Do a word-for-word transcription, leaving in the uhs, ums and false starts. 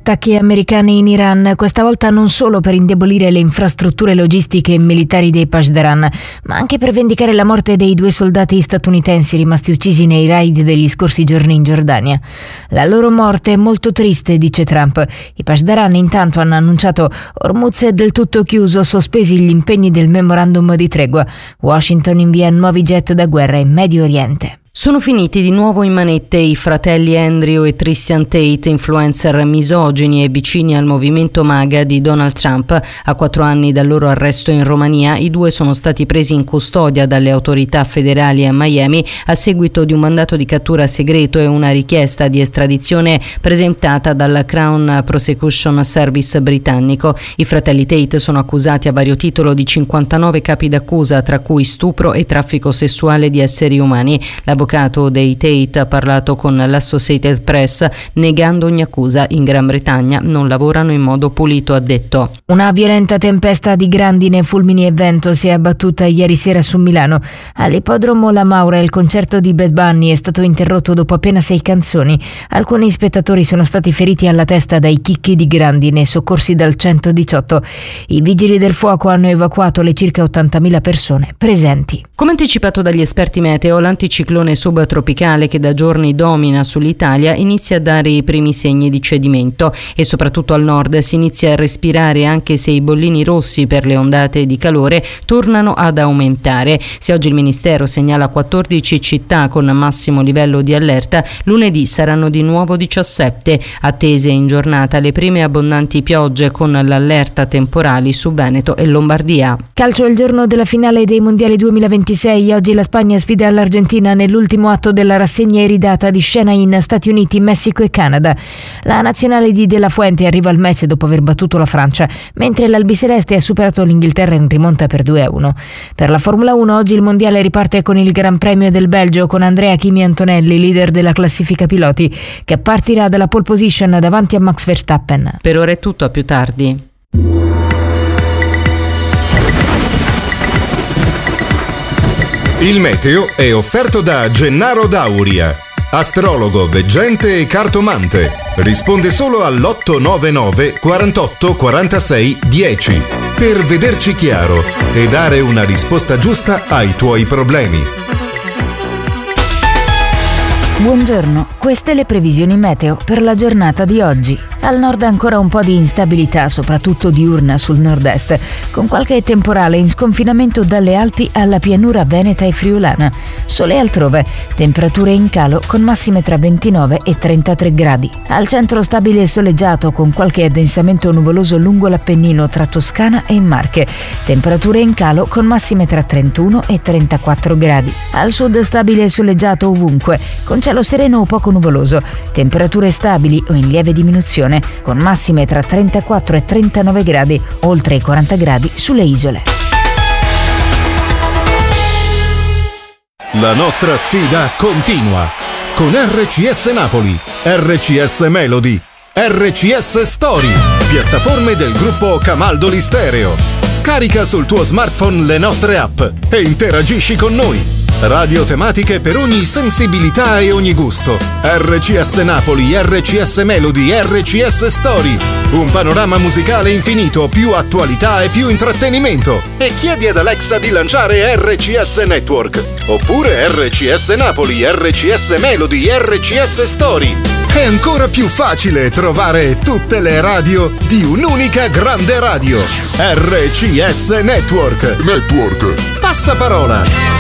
attacchi americani in Iran, questa volta non solo per indebolire le infrastrutture logistiche e militari dei Pasdaran, ma anche per vendicare la morte dei due soldati statunitensi rimasti uccisi nei raid degli scorsi giorni in Giordania. La loro morte è molto triste, dice Trump. I Pasdaran intanto hanno annunciato Hormuz è del tutto chiuso, sospesi gli impegni del memorandum di tregua. Washington invia nuovi jet da guerra in Medio Oriente. Sono finiti di nuovo in manette i fratelli Andrew e Tristan Tate, influencer misogini e vicini al movimento MAGA di Donald Trump. A quattro anni dal loro arresto in Romania, i due sono stati presi in custodia dalle autorità federali a Miami a seguito di un mandato di cattura segreto e una richiesta di estradizione presentata dal Crown Prosecution Service britannico. I fratelli Tate sono accusati a vario titolo di cinquantanove capi d'accusa, tra cui stupro e traffico sessuale di esseri umani. L'avvocato L'avvocato dei Tate ha parlato con l'Associated Press negando ogni accusa. In Gran Bretagna non lavorano in modo pulito, ha detto. Una violenta tempesta di grandine, fulmini e vento si è abbattuta ieri sera su Milano. All'ippodromo La Maura il concerto di Bad Bunny è stato interrotto dopo appena sei canzoni. Alcuni spettatori sono stati feriti alla testa dai chicchi di grandine soccorsi dal centodiciotto. I vigili del fuoco hanno evacuato le circa ottantamila persone presenti. Come anticipato dagli esperti meteo, l'anticiclone subtropicale che da giorni domina sull'Italia inizia a dare i primi segni di cedimento e soprattutto al nord si inizia a respirare, anche se i bollini rossi per le ondate di calore tornano ad aumentare. Se oggi il Ministero segnala quattordici città con massimo livello di allerta, lunedì saranno di nuovo diciassette. Attese in giornata le prime abbondanti piogge con l'allerta temporali su Veneto e Lombardia. Calcio il giorno della finale dei mondiali duemilaventisei. Oggi la Spagna sfida l'Argentina nell'ultimo atto della rassegna iridata di scena in Stati Uniti, Messico e Canada. La nazionale di De La Fuente arriva al match dopo aver battuto la Francia, mentre l'albiceleste ha superato l'Inghilterra in rimonta per due a uno. Per la Formula uno oggi il mondiale riparte con il Gran Premio del Belgio con Andrea Kimi Antonelli, leader della classifica piloti, che partirà dalla pole position davanti a Max Verstappen. Per ora è tutto, a più tardi. Il meteo è offerto da Gennaro Dauria, astrologo, veggente e cartomante. Risponde solo all'otto nove nove quarantotto quarantasei dieci per vederci chiaro e dare una risposta giusta ai tuoi problemi. Buongiorno, queste le previsioni meteo per la giornata di oggi. Al nord ancora un po' di instabilità, soprattutto diurna sul nord-est, con qualche temporale in sconfinamento dalle Alpi alla pianura veneta e friulana. Sole altrove, temperature in calo con massime tra ventinove e trentatré gradi. Al centro stabile e soleggiato con qualche addensamento nuvoloso lungo l'Appennino tra Toscana e Marche. Temperature in calo con massime tra trentuno e trentaquattro gradi. Al sud stabile e soleggiato ovunque, con cielo sereno o poco nuvoloso. Temperature stabili o in lieve diminuzione, con massime tra trentaquattro e trentanove gradi, oltre i quaranta gradi sulle isole. La nostra sfida continua con R C S Napoli, R C S Melody, R C S Story, piattaforme del gruppo Camaldoli Stereo. Scarica sul tuo smartphone le nostre app e interagisci con noi. Radio tematiche per ogni sensibilità e ogni gusto. R C S Napoli, R C S Melody, R C S Story. Un panorama musicale infinito, più attualità e più intrattenimento. E chiedi ad Alexa di lanciare R C S Network. Oppure R C S Napoli, R C S Melody, R C S Story. È ancora più facile trovare tutte le radio di un'unica grande radio. R C S Network. Network. Passaparola.